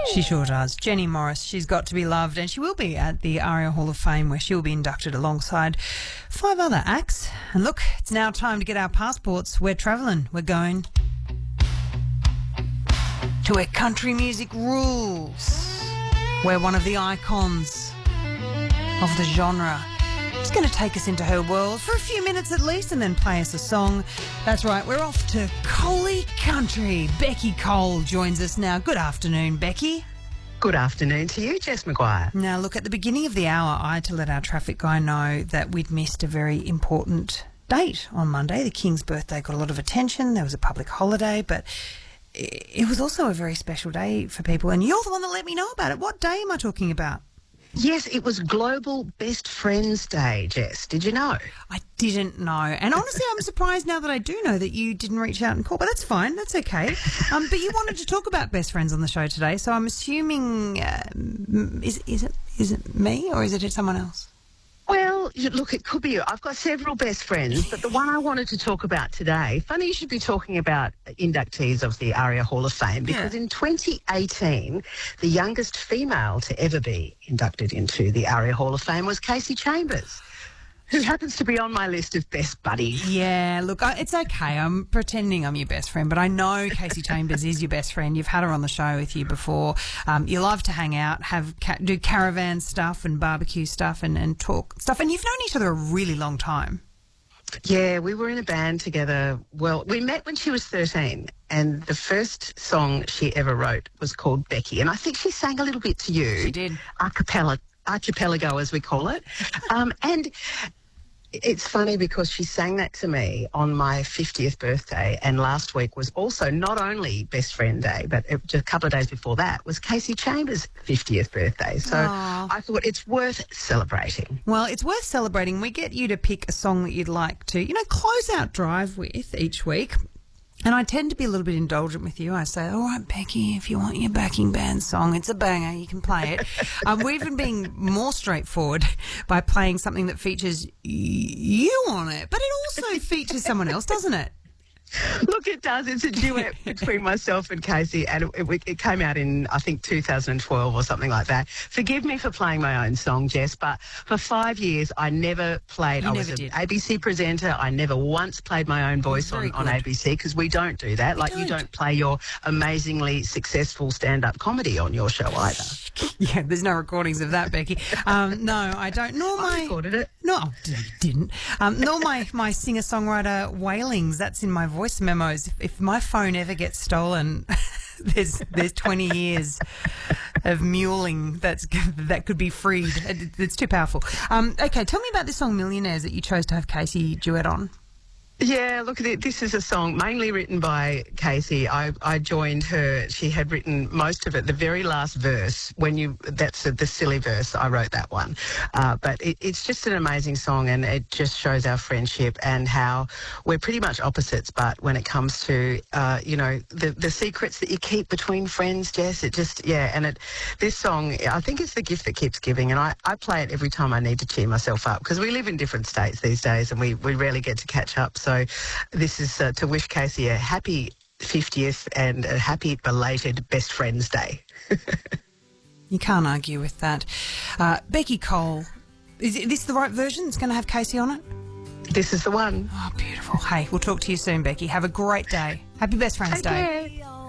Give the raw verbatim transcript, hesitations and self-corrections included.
She sure does. Jenny Morris, she's got to be loved, and she will be at the ARIA Hall of Fame, where she'll be inducted alongside five other acts. And look, it's now time to get our passports. We're travelling. We're going to where country music rules, where one of the icons of the genre is going to take us into her world for a few minutes at least and then play us a song. That's right, we're off to Coley Country. Becky Cole joins us now. Good afternoon, Becky. Good afternoon to you, Jess McGuire. Now, look, at the beginning of the hour, I had to let our traffic guy know that we'd missed a very important date on Monday. The King's birthday got a lot of attention. There was a public holiday, but it was also a very special day for people, and you're the one that let me know about it. What day am I talking about? Yes, it was Global Best Friends Day, Jess. Did you know? I didn't know. And honestly, I'm surprised now that I do know that you didn't reach out and call. But that's fine. That's okay. Um, but you wanted to talk about best friends on the show today, so I'm assuming uh, is is it is it me or is it someone else? Well, look, it could be you. I've got several best friends, but the one I wanted to talk about today, funny you should be talking about inductees of the ARIA Hall of Fame, because yeah. in twenty eighteen, the youngest female to ever be inducted into the ARIA Hall of Fame was Kasey Chambers, who happens to be on my list of best buddies. Yeah, look, it's okay. I'm pretending I'm your best friend, but I know Kasey Chambers is your best friend. You've had her on the show with you before. Um, you love to hang out, have ca- do caravan stuff and barbecue stuff and, and talk stuff. And you've known each other a really long time. Yeah, we were in a band together. Well, we met when she was thirteen, and the first song she ever wrote was called Becky. And I think she sang a little bit to you. She did. A cappella. Archipelago, as we call it. Um, and it's funny because she sang that to me on my fiftieth birthday, and last week was also not only Best Friend Day, but it, just a couple of days before that was Kasey Chambers' fiftieth birthday. So Aww. I thought it's worth celebrating. Well, it's worth celebrating. We get you to pick a song that you'd like to, you know, close out Drive with each week. And I tend to be a little bit indulgent with you. I say, all right, Becky, if you want your backing band song, it's a banger, you can play it. um, we're even being more straightforward by playing something that features y- you on it, but it also features someone else, doesn't it? Look, it does. It's a duet between myself and Kasey, and it, it, it came out in, I think, two thousand twelve or something like that. Forgive me for playing my own song, Jess, but for five years I never played. You I never was did. an A B C presenter. I never once played my own voice on, on A B C because we don't do that. We like don't. You don't play your amazingly successful stand-up comedy on your show either. Yeah, there's no recordings of that, Becky. Um, no, I don't. Nor my... I recorded it. No, I didn't. Um, nor my, my singer-songwriter wailings. That's in my voice memos. If, if my phone ever gets stolen, there's there's twenty years of mewling that's that could be freed. It, it's too powerful. Um, okay, tell me about this song Millionaires that you chose to have Kasey duet on. Yeah, look, this is a song mainly written by Kasey. I, I joined her. She had written most of it. The very last verse, when you, that's the silly verse, I wrote that one. Uh, but it, it's just an amazing song, and it just shows our friendship and how we're pretty much opposites. But when it comes to, uh, you know, the, the secrets that you keep between friends, Jess, it just, yeah. And it, this song, I think it's the gift that keeps giving. And I, I play it every time I need to cheer myself up, because we live in different states these days and we, we rarely get to catch up. So So this is uh, to wish Kasey a happy fiftieth and a happy belated Best Friends Day. You can't argue with that. Uh, Becky Cole, is this the right version? It's going to have Kasey on it? This is the one. Oh, beautiful. Hey, we'll talk to you soon, Becky. Have a great day. Happy Best Friends Take Day. care.